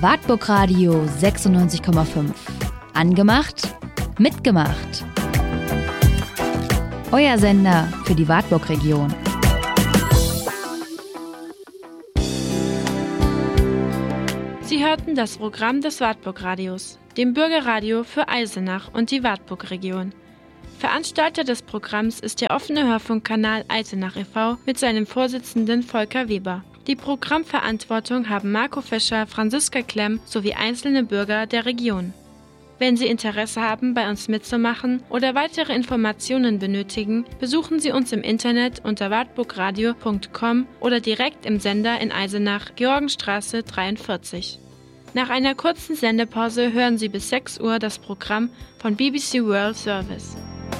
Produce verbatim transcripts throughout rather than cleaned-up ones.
Wartburg Radio sechsundneunzig Komma fünf. Angemacht, mitgemacht. Euer Sender für die Wartburg-Region. Sie hörten das Programm des Wartburg-Radios, dem Bürgerradio für Eisenach und die Wartburg-Region. Veranstalter des Programms ist der offene Hörfunkkanal Eisenach e V mit seinem Vorsitzenden Volker Weber. Die Programmverantwortung haben Marco Fischer, Franziska Klemm sowie einzelne Bürger der Region. Wenn Sie Interesse haben, bei uns mitzumachen oder weitere Informationen benötigen, besuchen Sie uns im Internet unter wartburgradio punkt com oder direkt im Sender in Eisenach, Georgenstraße dreiundvierzig. Nach einer kurzen Sendepause hören Sie bis sechs Uhr das Programm von B B C World Service.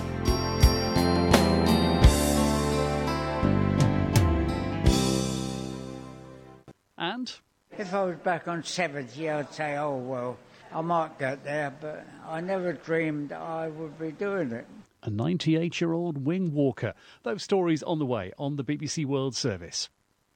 And? If I was back on seventy, I'd say, oh, well, I might get there, but I never dreamed I would be doing it. A ninety-eight-year-old wing walker. Those stories on the way on the B B C World Service.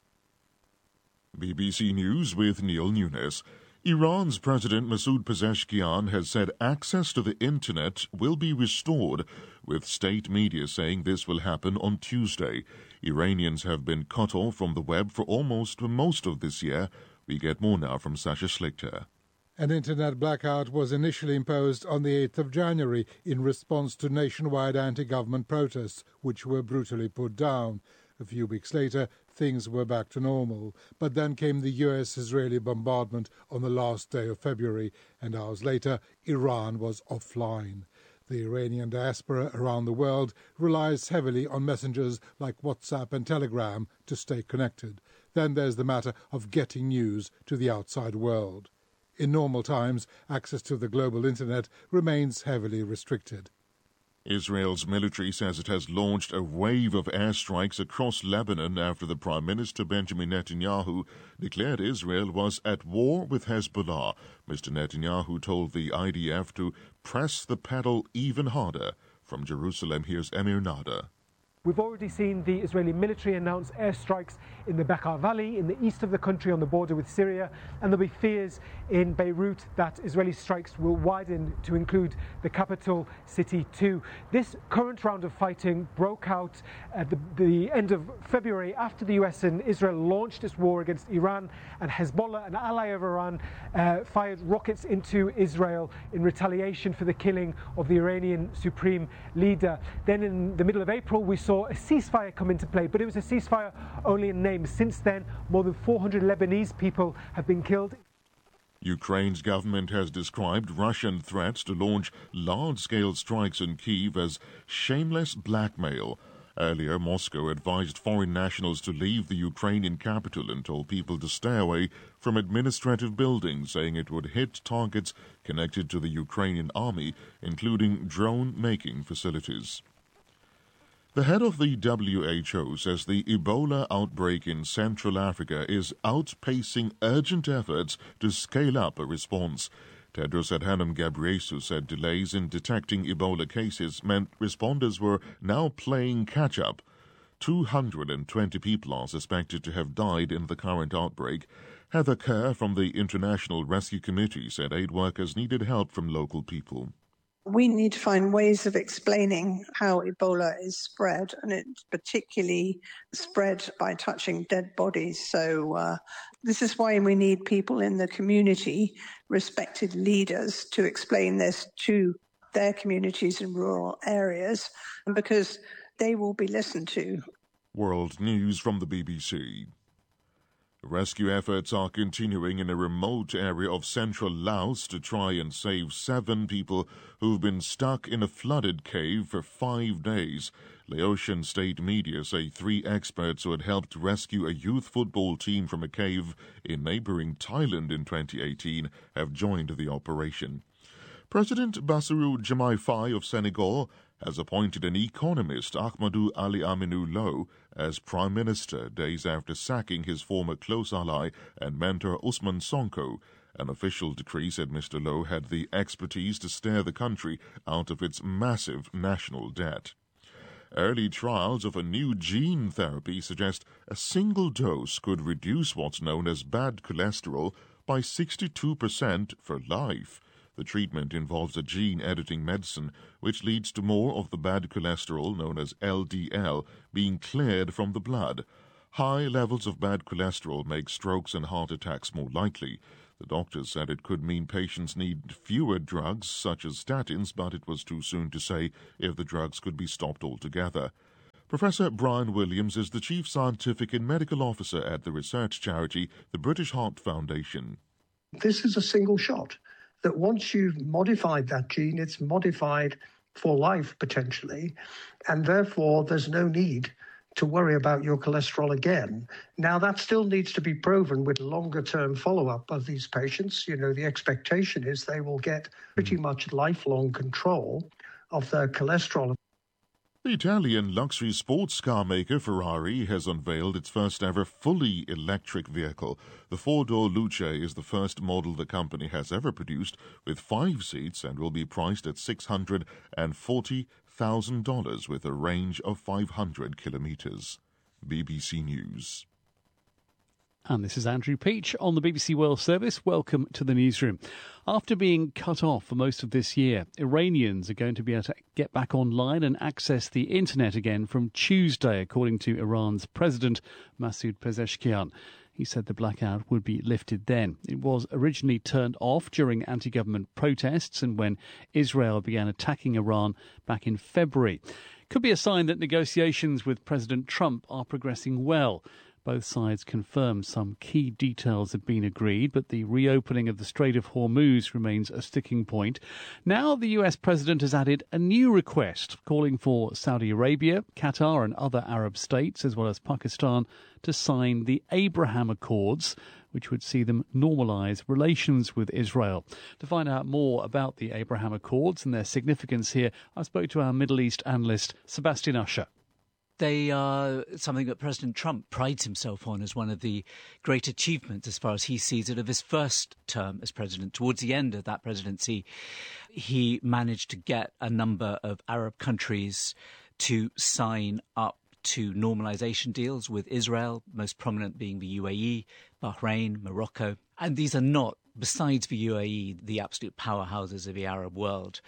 B B C News with Neil Nunes. Iran's President Masoud Pezeshkian has said access to the internet will be restored, with state media saying this will happen on Tuesday. Iranians have been cut off from the web for almost most of this year. We get more now from Sasha Schlichter. An internet blackout was initially imposed on the eighth of January in response to nationwide anti-government protests, which were brutally put down. A few weeks later, things were back to normal. But then came the U S-Israeli bombardment on the last day of February, and hours later, Iran was offline. The Iranian diaspora around the world relies heavily on messengers like WhatsApp and Telegram to stay connected. Then there's the matter of getting news to the outside world. In normal times, access to the global internet remains heavily restricted. Israel's military says it has launched a wave of airstrikes across Lebanon after the Prime Minister Benjamin Netanyahu declared Israel was at war with Hezbollah. Mister Netanyahu told the I D F to press the pedal even harder. From Jerusalem, here's Emir Nada. We've already seen the Israeli military announce airstrikes in the Bekaa Valley, in the east of the country on the border with Syria, and there'll be fears in Beirut that Israeli strikes will widen to include the capital city too. This current round of fighting broke out at the, the end of February after the U S and Israel launched its war against Iran, and Hezbollah, an ally of Iran, uh, fired rockets into Israel in retaliation for the killing of the Iranian supreme leader. Then in the middle of April, we saw a ceasefire come into play, but it was a ceasefire only in name. Since then, more than four hundred Lebanese people have been killed. Ukraine's government has described Russian threats to launch large-scale strikes in Kyiv as shameless blackmail. Earlier, Moscow advised foreign nationals to leave the Ukrainian capital and told people to stay away from administrative buildings, saying it would hit targets connected to the Ukrainian army, including drone-making facilities. The head of the W H O says the Ebola outbreak in Central Africa is outpacing urgent efforts to scale up a response. Tedros Adhanom Ghebreyesus said delays in detecting Ebola cases meant responders were now playing catch-up. two hundred twenty people are suspected to have died in the current outbreak. Heather Kerr from the International Rescue Committee said aid workers needed help from local people. We need to find ways of explaining how Ebola is spread, and it's particularly spread by touching dead bodies. So uh, this is why we need people in the community, respected leaders, to explain this to their communities in rural areas, because they will be listened to. World News from the B B C. Rescue efforts are continuing in a remote area of central Laos to try and save seven people who've been stuck in a flooded cave for five days. Laotian state media say three experts who had helped rescue a youth football team from a cave in neighboring Thailand in twenty eighteen have joined the operation. President Bassirou Diomaye Faye of Senegal has appointed an economist, Ahmadou Ali Aminou Lo, as Prime Minister days after sacking his former close ally and mentor Ousmane Sonko. An official decree said Mister Lo had the expertise to steer the country out of its massive national debt. Early trials of a new gene therapy suggest a single dose could reduce what's known as bad cholesterol by sixty-two percent for life. The treatment involves a gene-editing medicine which leads to more of the bad cholesterol, known as L D L, being cleared from the blood. High levels of bad cholesterol make strokes and heart attacks more likely. The doctors said it could mean patients need fewer drugs, such as statins, but it was too soon to say if the drugs could be stopped altogether. Professor Brian Williams is the Chief Scientific and Medical Officer at the research charity, the British Heart Foundation. This is a single shot. That once you've modified that gene, it's modified for life, potentially, and therefore there's no need to worry about your cholesterol again. Now, that still needs to be proven with longer-term follow-up of these patients. You know, the expectation is they will get pretty much lifelong control of their cholesterol. The Italian luxury sports car maker Ferrari has unveiled its first-ever fully electric vehicle. The four-door Luce is the first model the company has ever produced, with five seats, and will be priced at six hundred forty thousand dollars with a range of five hundred kilometres. B B C News. And this is Andrew Peach on the B B C World Service. Welcome to the newsroom. After being cut off for most of this year, Iranians are going to be able to get back online and access the internet again from Tuesday, according to Iran's President Masoud Pezeshkian. He said the blackout would be lifted then. It was originally turned off during anti-government protests and when Israel began attacking Iran back in February. Could be a sign that negotiations with President Trump are progressing well. Both sides confirmed some key details have been agreed, but the reopening of the Strait of Hormuz remains a sticking point. Now the U S president has added a new request, calling for Saudi Arabia, Qatar and other Arab states, as well as Pakistan, to sign the Abraham Accords, which would see them normalise relations with Israel. To find out more about the Abraham Accords and their significance here, I spoke to our Middle East analyst, Sebastian Usher. They are something that President Trump prides himself on as one of the great achievements, as far as he sees it, of his first term as president. Towards the end of that presidency, he managed to get a number of Arab countries to sign up to normalization deals with Israel, most prominent being the U A E, Bahrain, Morocco. And these are not, besides the U A E, the absolute powerhouses of the Arab world.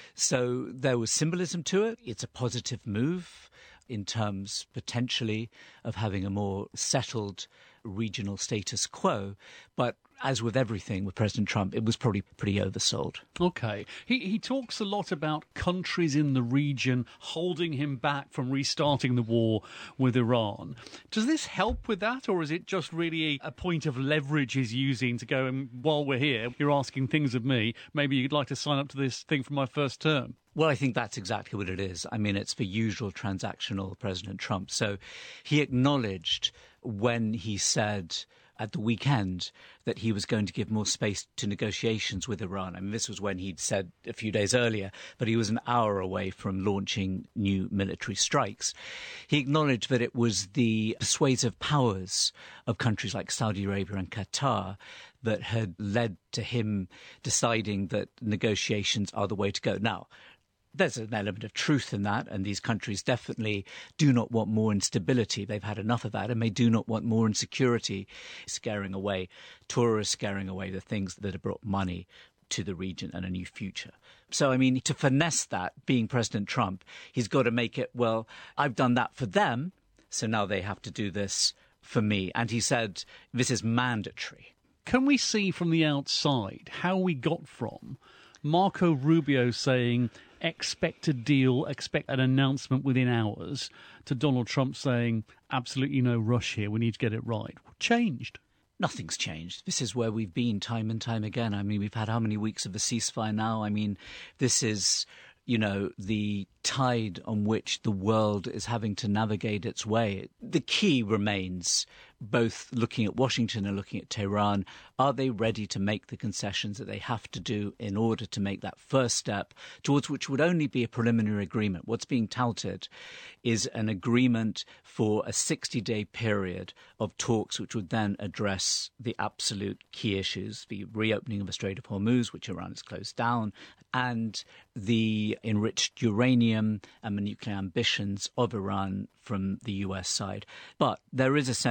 So there was symbolism to it. It's a positive move in terms, potentially, of having a more settled regional status quo. But as with everything with President Trump, it was probably pretty oversold. OK. He, he talks a lot about countries in the region holding him back from restarting the war with Iran. Does this help with that, or is it just really a point of leverage he's using to go, and while we're here, you're asking things of me, maybe you'd like to sign up to this thing for my first term? Well, I think that's exactly what it is. I mean, it's the usual transactional President Trump. So he acknowledged when he said at the weekend that he was going to give more space to negotiations with Iran. I mean, this was when he'd said a few days earlier, but he was an hour away from launching new military strikes. He acknowledged that it was the persuasive powers of countries like Saudi Arabia and Qatar that had led to him deciding that negotiations are the way to go. Now, there's an element of truth in that, and these countries definitely do not want more instability. They've had enough of that, and they do not want more insecurity, scaring away tourists, scaring away the things that have brought money to the region and a new future. So, I mean, to finesse that, being President Trump, he's got to make it, well, I've done that for them, so now they have to do this for me. And he said, this is mandatory. Can we see from the outside how we got from Marco Rubio saying, expect a deal, expect an announcement within hours, to Donald Trump saying, absolutely no rush here, we need to get it right? What changed? Nothing's changed. This is where we've been time and time again. I mean, we've had how many weeks of a ceasefire now? I mean, this is, you know, the tide on which the world is having to navigate its way. The key remains, both looking at Washington and looking at Tehran, are they ready to make the concessions that they have to do in order to make that first step towards which would only be a preliminary agreement? What's being touted is an agreement for a sixty-day period of talks which would then address the absolute key issues, the reopening of the Strait of Hormuz, which Iran has closed down, and the enriched uranium and the nuclear ambitions of Iran from the U S side. But there is a sense still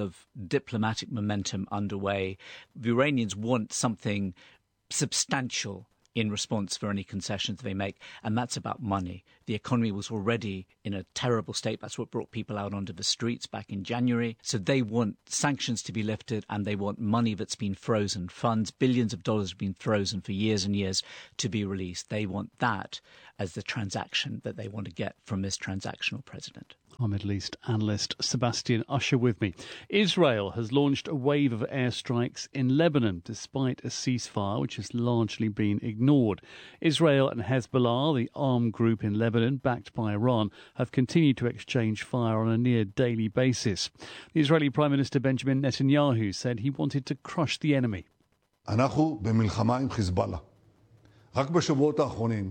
of diplomatic momentum underway. The Iranians want something substantial in response for any concessions they make, and that's about money. The economy was already in a terrible state. That's what brought people out onto the streets back in January. So they want sanctions to be lifted, and they want money that's been frozen. Funds, billions of dollars have been frozen for years and years to be released. They want that as the transaction that they want to get from this transactional president. Our Middle East analyst Sebastian Usher with me. Israel has launched a wave of airstrikes in Lebanon despite a ceasefire which has largely been ignored. Israel and Hezbollah, the armed group in Lebanon backed by Iran, have continued to exchange fire on a near daily basis. The Israeli Prime Minister Benjamin Netanyahu said he wanted to crush the enemy. אנחנו במלחמה עם חיזבאללה. רק בשבועות האחרונים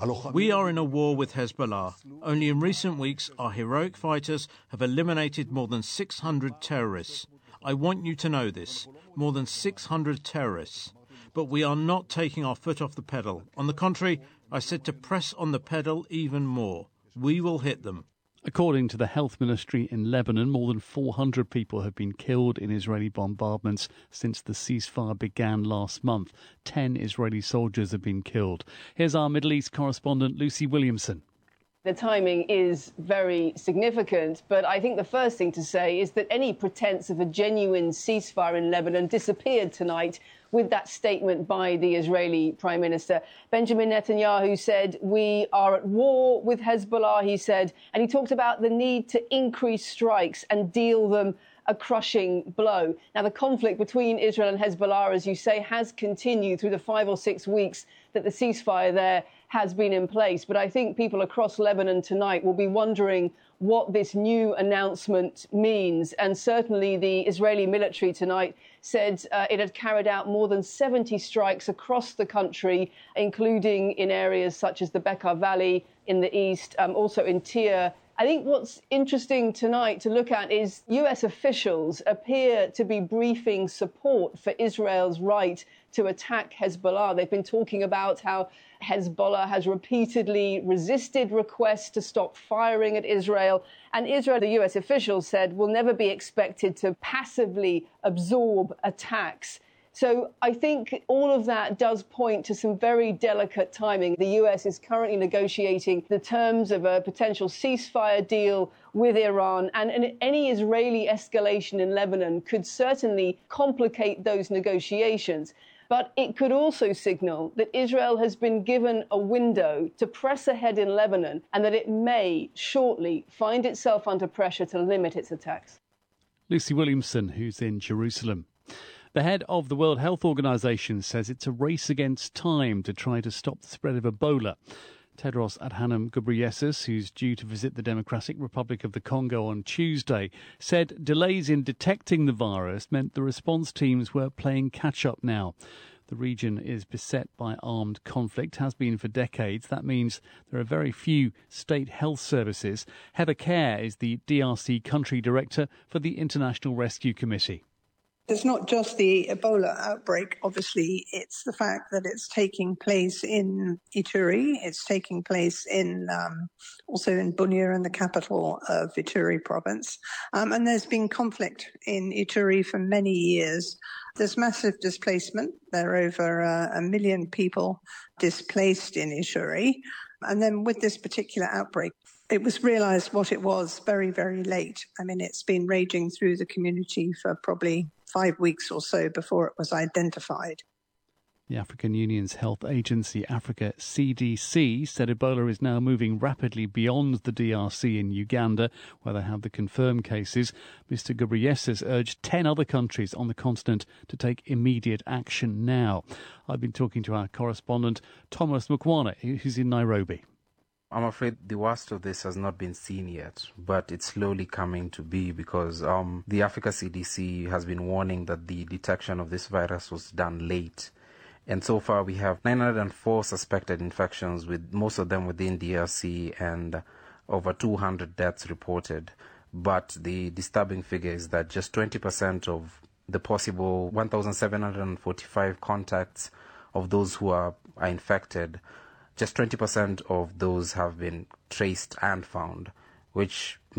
We are in a war with Hezbollah. Only in recent weeks, our heroic fighters have eliminated more than six hundred terrorists. I want you to know this. More than six hundred terrorists. But we are not taking our foot off the pedal. On the contrary, I said to press on the pedal even more. We will hit them. According to the health ministry in Lebanon, more than four hundred people have been killed in Israeli bombardments since the ceasefire began last month. Ten Israeli soldiers have been killed. Here's our Middle East correspondent, Lucy Williamson. The timing is very significant, but I think the first thing to say is that any pretense of a genuine ceasefire in Lebanon disappeared tonight with that statement by the Israeli Prime Minister. Benjamin Netanyahu said, we are at war with Hezbollah, he said, and he talked about the need to increase strikes and deal them a crushing blow. Now, the conflict between Israel and Hezbollah, as you say, has continued through the five or six weeks that the ceasefire there has been in place. But I think people across Lebanon tonight will be wondering what this new announcement means. And certainly the Israeli military tonight said uh, it had carried out more than seventy strikes across the country, including in areas such as the Bekaa Valley in the east, um, also in Tyre. I think what's interesting tonight to look at is U S officials appear to be briefing support for Israel's right to attack Hezbollah. They've been talking about how Hezbollah has repeatedly resisted requests to stop firing at Israel. And Israel, the U S officials said, will never be expected to passively absorb attacks. So I think all of that does point to some very delicate timing. The U S is currently negotiating the terms of a potential ceasefire deal with Iran, and, and any Israeli escalation in Lebanon could certainly complicate those negotiations. But it could also signal that Israel has been given a window to press ahead in Lebanon and that it may shortly find itself under pressure to limit its attacks. Lucy Williamson, who's in Jerusalem. The head of the World Health Organization says it's a race against time to try to stop the spread of Ebola. Tedros Adhanom Ghebreyesus, who's due to visit the Democratic Republic of the Congo on Tuesday, said delays in detecting the virus meant the response teams were playing catch-up now. The region is beset by armed conflict, has been for decades. That means there are very few state health services. Heather Kerr is the D R C country director for the International Rescue Committee. It's not just the Ebola outbreak. Obviously, it's the fact that it's taking place in Ituri. It's taking place in um, also in Bunia, in the capital of Ituri province. Um, and there's been conflict in Ituri for many years. There's massive displacement. There are over uh, a million people displaced in Ituri. And then with this particular outbreak, it was realized what it was very, very late. I mean, it's been raging through the community for probably five weeks or so before it was identified. The African Union's health agency, Africa C D C, said Ebola is now moving rapidly beyond the D R C in Uganda, where they have the confirmed cases. Mister Ghebreyesus urged ten other countries on the continent to take immediate action now. I've been talking to our correspondent, Thomas Mukwana, who's in Nairobi. I'm afraid the worst of this has not been seen yet, but it's slowly coming to be because um, the Africa C D C has been warning that the detection of this virus was done late. And so far we have nine hundred four suspected infections, with most of them within D R C, and over two hundred deaths reported. But the disturbing figure is that just twenty percent of the possible one thousand seven hundred forty-five contacts of those who are, are infected, just twenty percent of those have been traced and found, which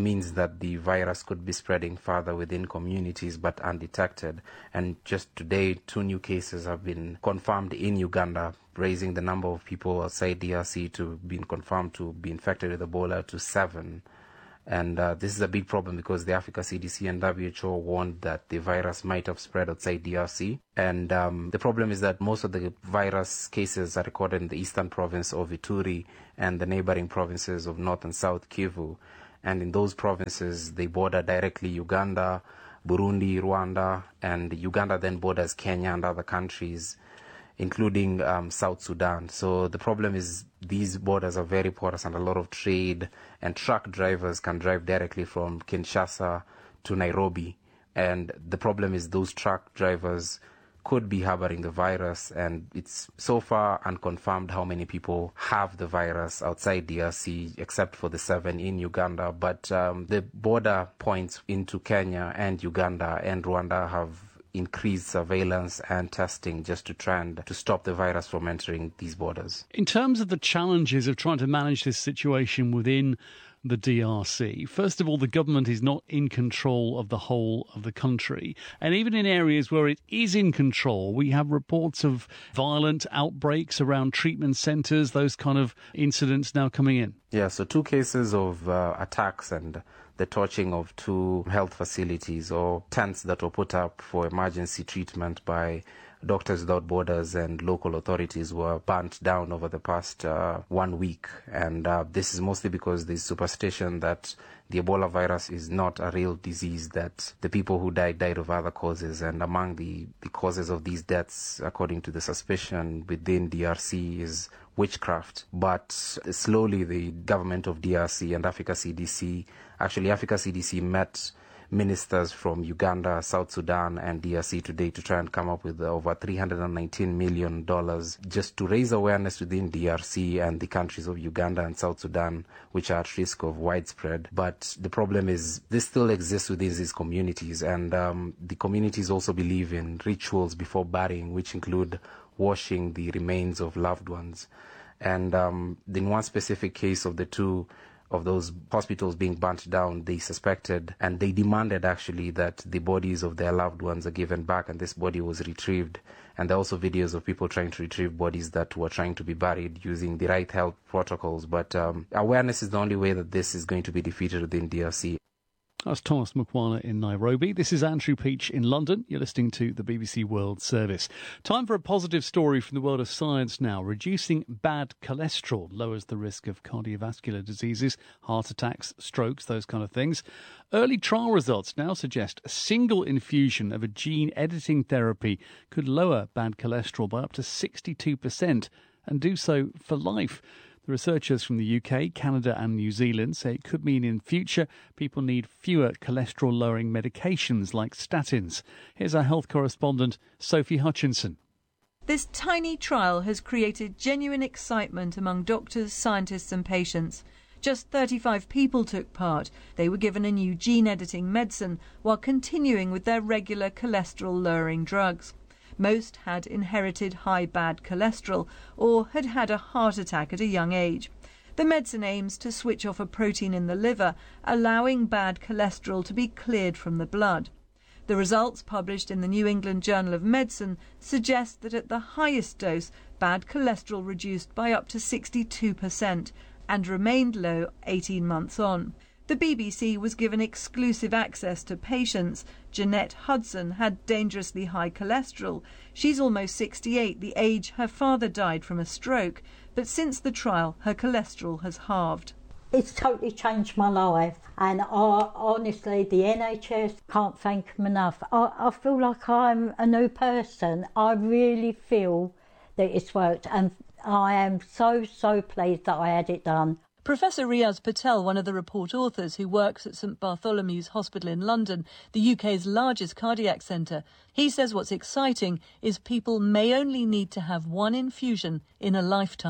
means that the virus could be spreading further within communities but undetected. And just today, two new cases have been confirmed in Uganda, raising the number of people outside D R C to being confirmed to be infected with Ebola to seven. And uh, this is a big problem because the Africa C D C and W H O warned that the virus might have spread outside D R C. And um, the problem is that most of the virus cases are recorded in the eastern province of Ituri and the neighboring provinces of North and South Kivu. And in those provinces, they border directly Uganda, Burundi, Rwanda, and Uganda then borders Kenya and other countries, including um, South Sudan. So the problem is these borders are very porous and a lot of trade, and truck drivers can drive directly from Kinshasa to Nairobi. And the problem is those truck drivers could be harboring the virus, and it's so far unconfirmed how many people have the virus outside D R C, except for the seven in Uganda. But um, the border points into Kenya and Uganda and Rwanda have increased surveillance and testing just to try and to stop the virus from entering these borders. In terms of the challenges of trying to manage this situation within the D R C, first of all, the government is not in control of the whole of the country. And even in areas where it is in control, we have reports of violent outbreaks around treatment centres, those kind of incidents now coming in. Yeah, so two cases of uh, attacks and the torching of two health facilities or tents that were put up for emergency treatment by Doctors Without Borders and local authorities were burnt down over the past uh, one week. And uh, this is mostly because there's superstition that the Ebola virus is not a real disease, that the people who died died of other causes. And among the, the causes of these deaths, according to the suspicion within D R C, is witchcraft. But slowly the government of D R C and Africa C D C, actually Africa C D C met ministers from Uganda, South Sudan and D R C today to try and come up with over three hundred nineteen million dollars just to raise awareness within D R C and the countries of Uganda and South Sudan, which are at risk of widespread. But the problem is this still exists within these communities, and um, the communities also believe in rituals before burying, which include washing the remains of loved ones. And um, in one specific case of the two of those hospitals being burnt down, they suspected and they demanded actually that the bodies of their loved ones are given back, and this body was retrieved. And there are also videos of people trying to retrieve bodies that were trying to be buried using the right health protocols. But um, awareness is the only way that this is going to be defeated within D R C. That's Thomas Mukwana in Nairobi. This is Andrew Peach in London. You're listening to the B B C World Service. Time for a positive story from the world of science now. Reducing bad cholesterol lowers the risk of cardiovascular diseases, heart attacks, strokes, those kind of things. Early trial results now suggest a single infusion of a gene-editing therapy could lower bad cholesterol by up to sixty-two percent and do so for life. The researchers from the U K, Canada and New Zealand say it could mean in future people need fewer cholesterol-lowering medications like statins. Here's our health correspondent, Sophie Hutchinson. This tiny trial has created genuine excitement among doctors, scientists and patients. Just thirty-five people took part. They were given a new gene-editing medicine while continuing with their regular cholesterol-lowering drugs. Most had inherited high bad cholesterol or had had a heart attack at a young age. The medicine aims to switch off a protein in the liver, allowing bad cholesterol to be cleared from the blood. The results, published in the New England Journal of Medicine, suggest that at the highest dose, bad cholesterol reduced by up to sixty-two percent and remained low eighteen months on. The B B C was given exclusive access to patients. Jeanette Hudson had dangerously high cholesterol. She's almost sixty-eight, the age her father died from a stroke. But since the trial, her cholesterol has halved. It's totally changed my life, and I, honestly, the N H S, can't thank them enough. I, I feel like I'm a new person. I really feel that it's worked, and I am so, so pleased that I had it done. Professor Riaz Patel, one of the report authors who works at St Bartholomew's Hospital in London, the U K's largest cardiac centre, he says what's exciting is people may only need to have one infusion in a lifetime.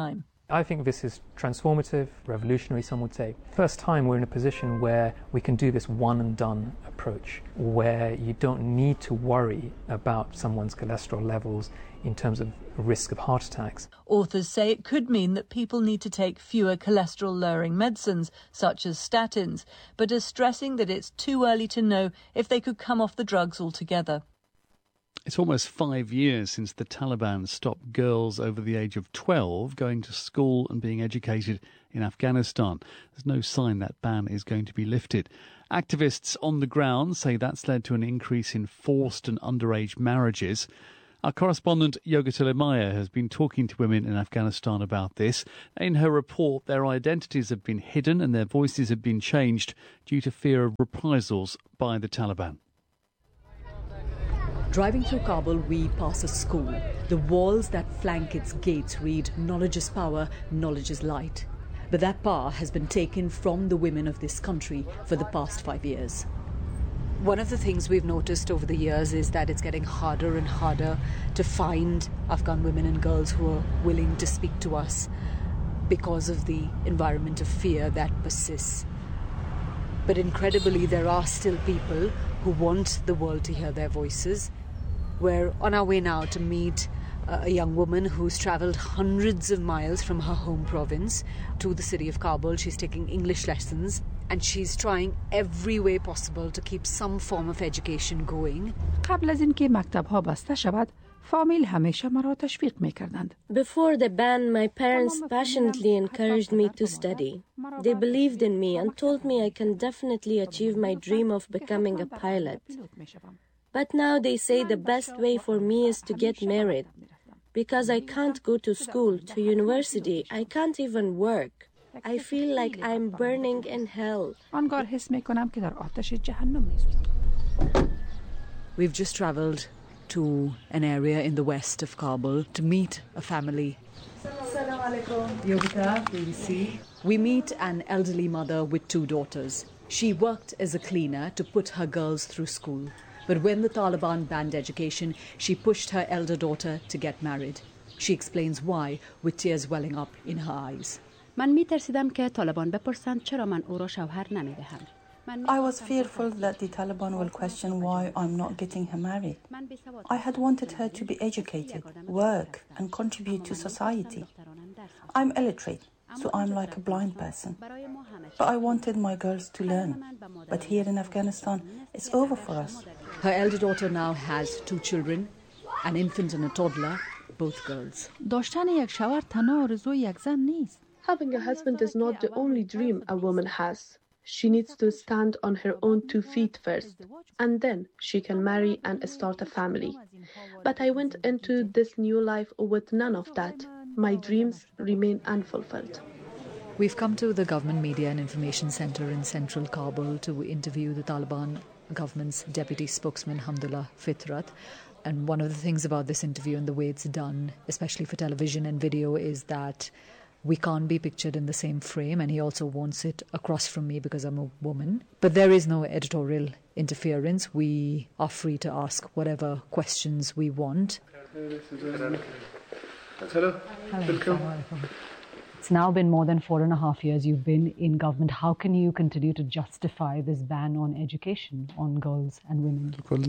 I think this is transformative, revolutionary, some would say. First time we're in a position where we can do this one-and-done approach, where you don't need to worry about someone's cholesterol levels in terms of risk of heart attacks. Authors say it could mean that people need to take fewer cholesterol-lowering medicines, such as statins, but are stressing that it's too early to know if they could come off the drugs altogether. It's almost five years since the Taliban stopped girls over the age of twelve going to school and being educated in Afghanistan. There's no sign that ban is going to be lifted. Activists on the ground say that's led to an increase in forced and underage marriages. Our correspondent Yoga Tilemaya has been talking to women in Afghanistan about this. In her report, their identities have been hidden and their voices have been changed due to fear of reprisals by the Taliban. Driving through Kabul, we pass a school. The walls that flank its gates read, "Knowledge is power, knowledge is light." But that power has been taken from the women of this country for the past five years. One of the things we've noticed over the years is that it's getting harder and harder to find Afghan women and girls who are willing to speak to us because of the environment of fear that persists. But incredibly, there are still people who want the world to hear their voices. We're on our way now to meet a young woman who's travelled hundreds of miles from her home province to the city of Kabul. She's taking English lessons and she's trying every way possible to keep some form of education going. قبل از اینکه مکتب‌ها بسته شود، فامیل همیشه مرا تشویق می‌کردند. Before the ban, my parents passionately encouraged me to study. They believed in me and told me I can definitely achieve my dream of becoming a pilot. But now they say the best way for me is to get married. Because I can't go to school, to university, I can't even work. I feel like I'm burning in hell. آنگاه حس می‌کنم که در آتش جهنم می‌سوزم. We've just travelled to an area in the west of Kabul to meet a family. Yogita, B B C. We meet an elderly mother with two daughters. She worked as a cleaner to put her girls through school. But when the Taliban banned education, she pushed her elder daughter to get married. She explains why, with tears welling up in her eyes. من می‌ترسیدم که طالبان بپرسن چرا من او را شوهر نمی‌دهم. I was fearful that the Taliban will question why I'm not getting her married. I had wanted her to be educated, work, and contribute to society. I'm illiterate, so I'm like a blind person. But I wanted my girls to learn. But here in Afghanistan, it's over for us. Her elder daughter now has two children, an infant and a toddler, both girls. داشتن یک شوهر تنها آرزوی یک زن نیست. Having a husband is not the only dream a woman has. She needs to stand on her own two feet first, and then she can marry and start a family. But I went into this new life with none of that. My dreams remain unfulfilled. We've come to the Government Media and Information Centre in central Kabul to interview the Taliban government's deputy spokesman, Hamdullah Fitrat. And one of the things about this interview and the way it's done, especially for television and video, is that we can't be pictured in the same frame, and he also wants it across from me because I'm a woman. But there is no editorial interference. We are free to ask whatever questions we want. Hello. Welcome. It's now been more than four and a half years you've been in government. How can you continue to justify this ban on education on girls and women?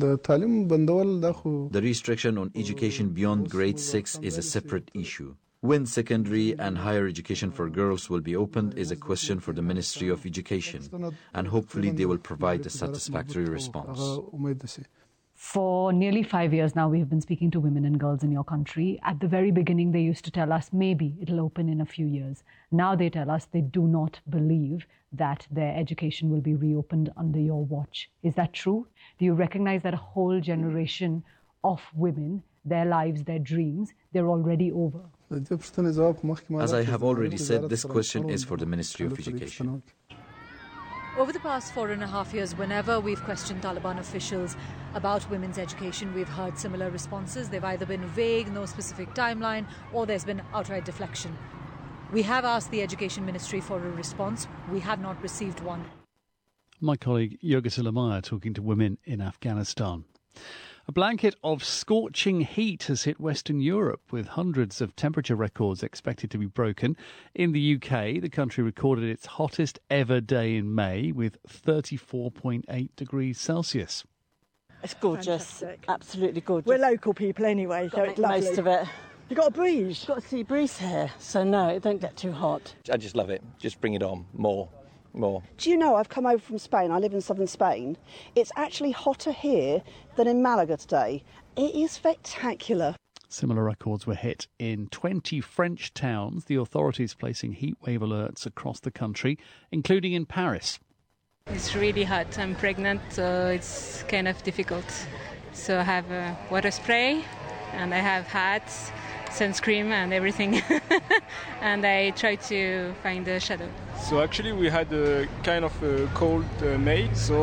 The restriction on education beyond grade six is a separate issue. When secondary and higher education for girls will be opened is a question for the Ministry of Education, and hopefully they will provide a satisfactory response. For nearly five years now, we've been speaking to women and girls in your country. At the very beginning, they used to tell us maybe it'll open in a few years. Now they tell us they do not believe that their education will be reopened under your watch. Is that true? Do you recognize that a whole generation of women, their lives, their dreams, they're already over? As I have already said, this question is for the Ministry of Education. Over the past four and a half years, whenever we've questioned Taliban officials about women's education, we've heard similar responses. They've either been vague, no specific timeline, or there's been outright deflection. We have asked the Education Ministry for a response. We have not received one. My colleague Yoga Tilemaya talking to women in Afghanistan. A blanket of scorching heat has hit Western Europe, with hundreds of temperature records expected to be broken. In the U K, the country recorded its hottest ever day in May, with thirty-four point eight degrees Celsius. It's gorgeous, Fantastic. Absolutely gorgeous. We're local people anyway, so it's lovely. Most of it. You got a breeze? You've got a sea breeze here, so no, it don't get too hot. I just love it. Just bring it on. More. More. Do you know, I've come over from Spain. I live in southern Spain. It's actually hotter here than in Malaga today. It is spectacular. Similar records were hit in twenty French towns, the authorities placing heatwave alerts across the country, including in Paris. It's really hot. I'm pregnant, so it's kind of difficult. So I have a water spray, and I have hats, sunscreen and everything. And I try to find the shadow. So actually we had a kind of a cold uh, May, so